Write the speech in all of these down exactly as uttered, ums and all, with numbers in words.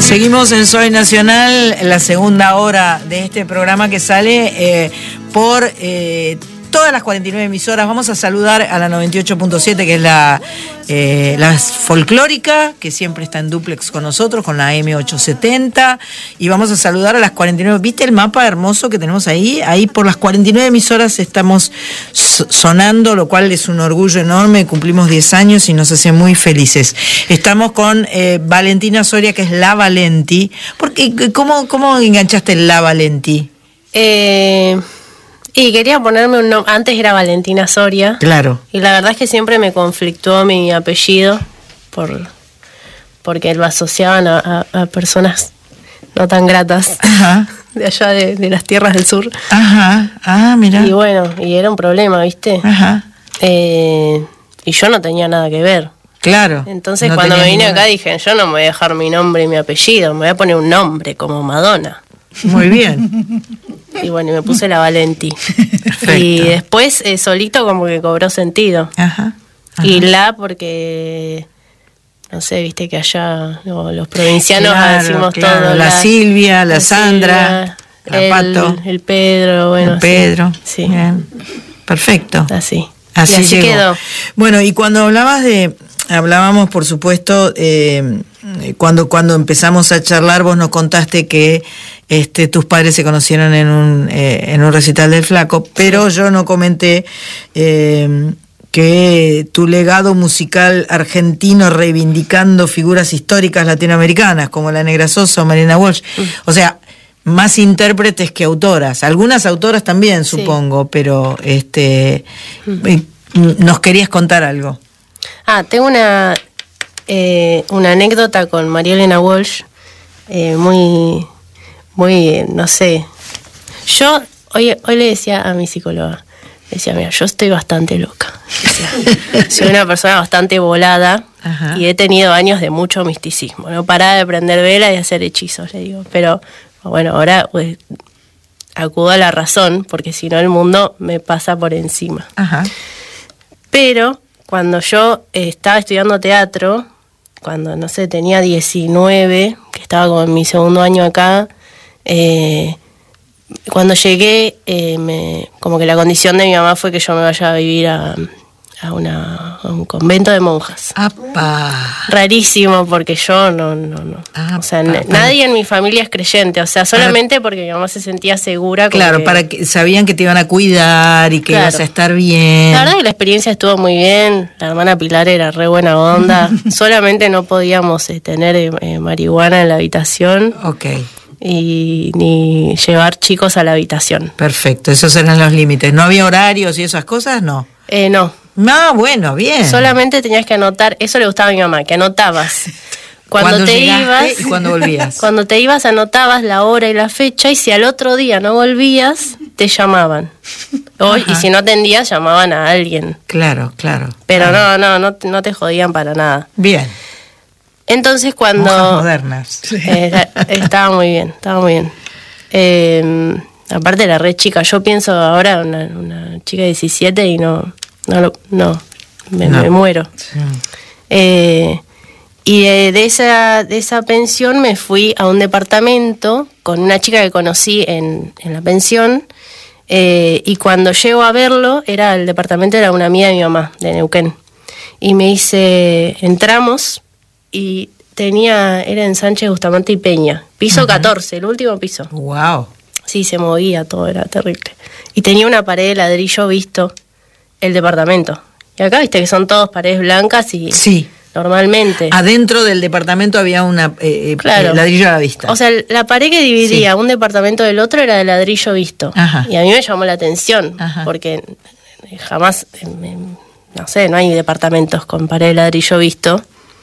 Seguimos en Soy Nacional, la segunda hora de este programa que sale eh, por eh, todas las cuarenta y nueve emisoras. Vamos a saludar a la noventa y ocho punto siete, que es la, eh, la folclórica, que siempre está en dúplex con nosotros, con la eme ochocientos setenta. Y vamos a saludar a las cuarenta y nueve. ¿Viste el mapa hermoso que tenemos ahí? Ahí por las cuarenta y nueve emisoras estamos sonando, lo cual es un orgullo enorme. Cumplimos diez años y nos hace muy felices. Estamos con eh, Valentina Soria, que es La Valenti. Porque, ¿cómo, cómo enganchaste el La Valenti? Eh... Y quería ponerme un nombre. Antes era Valentina Soria. Claro. Y la verdad es que siempre me conflictuó mi apellido por porque lo asociaban a, a, a personas no tan gratas. Ajá. De allá de, de las tierras del sur. Ajá. Ah, mira. Y bueno, y era un problema, ¿viste? Ajá. Eh, y yo no tenía nada que ver. Claro. Entonces no cuando me vine ninguna... acá dije, yo no me voy a dejar mi nombre y mi apellido, me voy a poner un nombre como Madonna. Muy bien. Y bueno, y me puse La Valenti. Perfecto. Y después eh, solito como que cobró sentido. Ajá, ajá. Y La porque, no sé, viste que allá no, los provincianos claro, decimos claro. todo. La, la Silvia, la, la Sandra, Silvia, la Pato. El, el Pedro, bueno. El Pedro. Sí. Bien. Perfecto. Así. Así, y así llegó. quedó. Bueno, y cuando hablabas de... Hablábamos, por supuesto, eh, cuando, cuando empezamos a charlar, vos nos contaste que este, tus padres se conocieron en un, eh, en un recital del Flaco, pero yo no comenté eh, que tu legado musical argentino reivindicando figuras históricas latinoamericanas, como la Negra Sosa o Marina Walsh, mm. o sea, más intérpretes que autoras, algunas autoras también, sí. supongo, pero este, mm. nos querías contar algo. Ah, tengo una eh, una anécdota con María Elena Walsh, eh, muy, muy, no sé. Yo hoy, hoy le decía a mi psicóloga, le decía, mira, yo estoy bastante loca. Decía, soy una persona bastante volada. Ajá. Y he tenido años de mucho misticismo, no paraba de prender velas y hacer hechizos, le digo. Pero bueno, ahora pues, acudo a la razón, porque si no el mundo me pasa por encima. Ajá. Pero cuando yo eh, estaba estudiando teatro, cuando, no sé, tenía diecinueve, que estaba con mi segundo año acá, eh, cuando llegué, eh, me, como que la condición de mi mamá fue que yo me vaya a vivir a, a, una, a un convento de monjas. ¡Apa! Rarísimo, porque yo no, no, no. Apa, o sea, n- nadie en mi familia es creyente, o sea, solamente porque mi mamá se sentía segura. Claro, que, para que sabían que te iban a cuidar y que claro. ibas a estar bien. La verdad que la experiencia estuvo muy bien, la hermana Pilar era re buena onda, solamente no podíamos eh, tener eh, marihuana en la habitación. Ok. Y ni llevar chicos a la habitación. Perfecto, esos eran los límites. ¿No había horarios y esas cosas? No. Eh, no. No, bueno, bien. Solamente tenías que anotar, eso le gustaba a mi mamá, que anotabas. Cuando, cuando te ibas y cuando volvías. Cuando te ibas anotabas la hora y la fecha y si al otro día no volvías, te llamaban. O, y si no atendías, llamaban a alguien. Claro, claro. Pero claro. no, no, no, no te jodían para nada. Bien. Entonces cuando... Monjas modernas. Eh, estaba muy bien, estaba muy bien. Eh, aparte era re chica, yo pienso ahora una, una chica de diecisiete y no, no, no, me, no. me muero. Sí. Eh, y de, de, esa, de esa pensión me fui a un departamento con una chica que conocí en, en la pensión eh, y cuando llego a verlo, era el departamento era una amiga de mi mamá, de Neuquén. Y me dice, entramos... Y tenía, era en Sánchez Bustamante y Peña, piso uh-huh. catorce, el último piso. Wow. Sí, se movía todo, era terrible. Y tenía una pared de ladrillo visto el departamento. Y acá viste que son todos paredes blancas y sí. normalmente. Adentro del departamento había una eh, claro. eh, ladrillo a la vista. O sea, la pared que dividía sí. un departamento del otro era de ladrillo visto. Ajá. Y a mí me llamó la atención, Ajá. porque jamás, no sé, no hay departamentos con pared de ladrillo visto.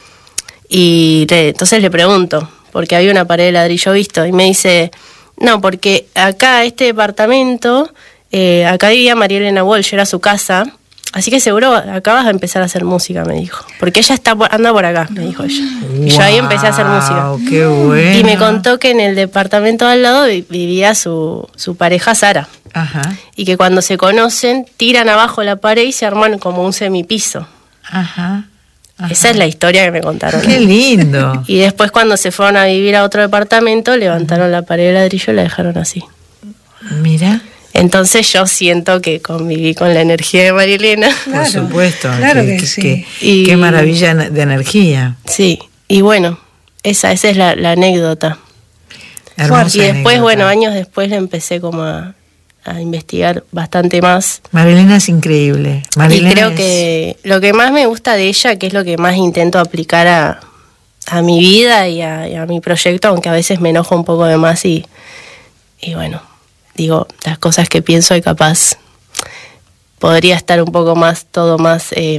Y le, entonces le pregunto, porque había una pared de ladrillo visto, y me dice, no, porque acá este departamento, eh, acá vivía María Elena Walsh, era su casa, así que seguro acá vas a empezar a hacer música, me dijo, porque ella está anda por acá, me dijo ella. Wow, y yo ahí empecé a hacer música. Qué bueno. Y me contó que en el departamento al lado vivía su, su pareja Sara. Ajá. Y que cuando se conocen, tiran abajo la pared y se arman como un semipiso. Ajá. Ajá. Esa es la historia que me contaron. ¡Qué lindo! Y después cuando se fueron a vivir a otro departamento, levantaron la pared de ladrillo y la dejaron así. Mira. Entonces yo siento que conviví con la energía de Marilena. Claro, por supuesto. Claro que, que, que sí. Que, y, qué maravilla de energía. Sí, y bueno, esa, esa es la, la anécdota. Hermosa y después, anécdota. bueno, años después le empecé como a, a investigar bastante más. Marilena es increíble. Marilena y creo es... que lo que más me gusta de ella, que es lo que más intento aplicar a, a mi vida y a, y a mi proyecto, aunque a veces me enojo un poco de más y, y bueno, digo, las cosas que pienso y capaz podría estar un poco más, todo más, eh,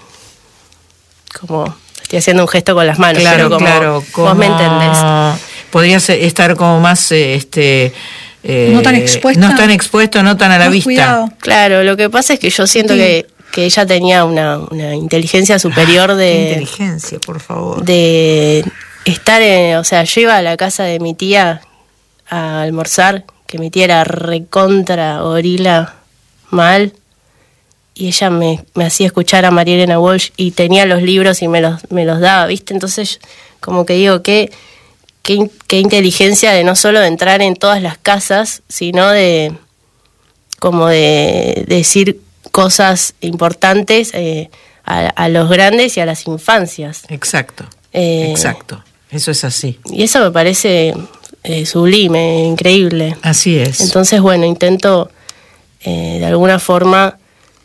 como, estoy haciendo un gesto con las manos, claro, pero como, claro, como... vos me entendés. Podría estar como más, este... Eh, no tan expuesto. No tan expuesto, no tan a la Más vista. Cuidado. Claro, lo que pasa es que yo siento Sí. que, que ella tenía una, una inteligencia superior Ah, de... qué inteligencia, por favor. De estar en... O sea, yo iba a la casa de mi tía a almorzar, que mi tía era recontra gorila mal, y ella me, me hacía escuchar a María Elena Walsh y tenía los libros y me los, me los daba, ¿viste? Entonces, como que digo, qué, qué, qué inteligencia de no solo de entrar en todas las casas, sino de como de, de decir cosas importantes eh, a, a los grandes y a las infancias. Exacto, Eh, exacto. Eso es así. Y eso me parece eh, sublime, increíble. Así es. Entonces, bueno, intento eh, de alguna forma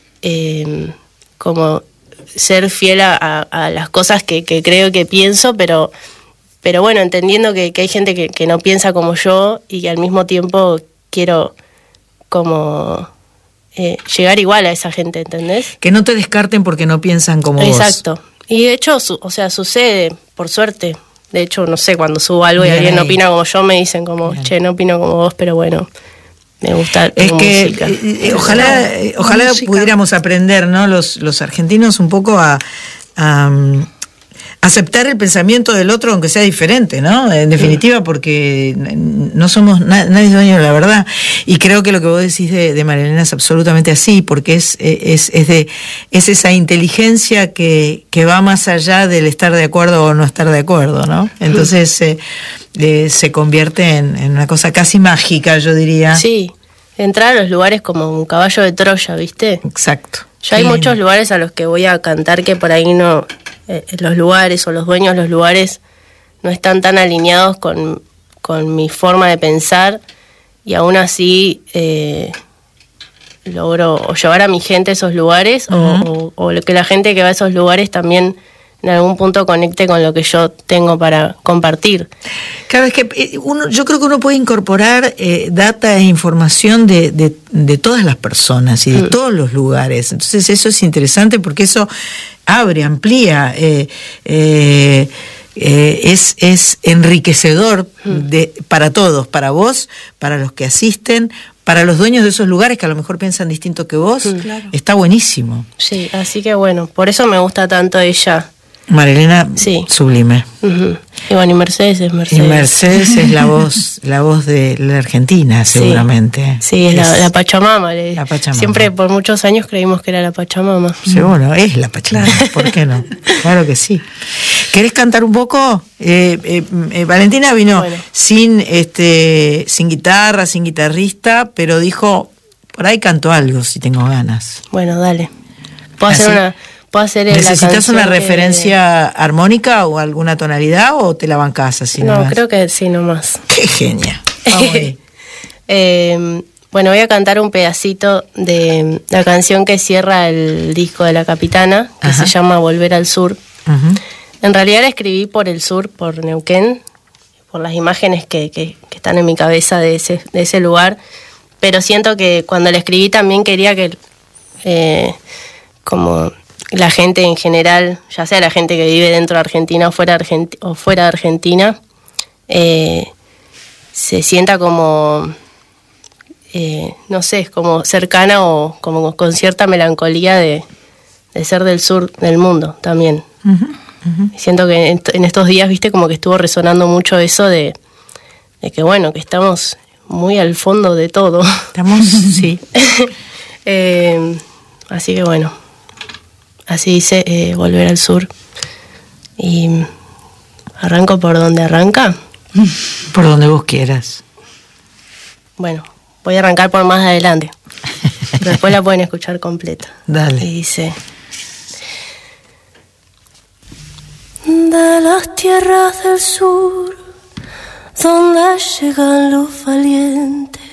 eh, como ser fiel a, a, a las cosas que, que creo que pienso, pero, pero bueno, entendiendo que, que hay gente que, que no piensa como yo y que al mismo tiempo quiero como eh, llegar igual a esa gente, ¿entendés? Que no te descarten porque no piensan como vos. Exacto. Y de hecho, su, o sea, sucede, por suerte. De hecho, no sé, cuando subo algo Bien y alguien no ahí. opina como yo, me dicen como, Bien. che, no opino como vos, pero bueno, me gusta tu Es que música. eh, eh, ojalá, eh, ojalá música. pudiéramos aprender, ¿no? Los, los argentinos un poco a, a, um, aceptar el pensamiento del otro, aunque sea diferente, ¿no? En definitiva, porque no somos, na, nadie es dueño de la verdad. Y creo que lo que vos decís de, de Marilena es absolutamente así, porque es, es, es, de, es esa inteligencia que, que va más allá del estar de acuerdo o no estar de acuerdo, ¿no? Entonces eh, eh, se convierte en, en una cosa casi mágica, yo diría. Sí, entrar a los lugares como un caballo de Troya, ¿viste? Exacto. Ya hay Qué muchos lindo. lugares a los que voy a cantar que por ahí no, eh, los lugares o los dueños de los lugares no están tan alineados con, con mi forma de pensar y aún así eh, logro o llevar a mi gente a esos lugares uh-huh. o, o, o que la gente que va a esos lugares también en algún punto conecte con lo que yo tengo para compartir. Claro, es que uno, yo creo que uno puede incorporar eh, data e información de, de, de todas las personas y de mm. todos los lugares. Entonces eso es interesante porque eso abre, amplía, eh, eh, eh, es, es enriquecedor mm. de, para todos, para vos, para los que asisten, para los dueños de esos lugares que a lo mejor piensan distinto que vos. Mm. Claro. Está buenísimo. Sí, así que bueno, por eso me gusta tanto ella. Marilena, sí. Sublime. Uh-huh. Y bueno, y Mercedes es Mercedes. Y Mercedes es la voz, la voz de la Argentina, seguramente. Sí, sí es, es la, la Pachamama. La Pachamama. Siempre por muchos años creímos que era la Pachamama. Seguro, es la Pachamama, ¿por qué no? Claro que sí. ¿Querés cantar un poco? Eh, eh, eh, Valentina vino bueno. sin, este, sin guitarra, sin guitarrista, pero dijo, por ahí canto algo si tengo ganas. Bueno, dale. Puedo ¿Así? hacer una... ¿Necesitas una referencia que... armónica o alguna tonalidad o te la bancás así No, nomás? creo que sí nomás. ¡Qué genia! Vamos ahí. eh, bueno, voy a cantar un pedacito de la canción que cierra el disco de La Capitana, que Ajá. se llama Volver al Sur. Uh-huh. En realidad la escribí por el sur, por Neuquén, por las imágenes que, que, que están en mi cabeza de ese, de ese lugar, pero siento que cuando la escribí también quería que eh, como... la gente en general, ya sea la gente que vive dentro de Argentina o fuera, Argenti- o fuera de Argentina, eh, se sienta como, eh, no sé, como cercana o como con cierta melancolía de, de ser del sur del mundo también. Uh-huh, uh-huh. Siento que en, en estos días, viste, como que estuvo resonando mucho eso de, de que, bueno, que estamos muy al fondo de todo. Estamos, sí. eh, así que bueno. así dice eh, Volver al Sur. Y arranco por donde arranca. Por donde vos quieras. Bueno, voy a arrancar por más adelante. Pero después la pueden escuchar completa. Dale. Y dice: de las tierras del sur, donde llegan los valientes,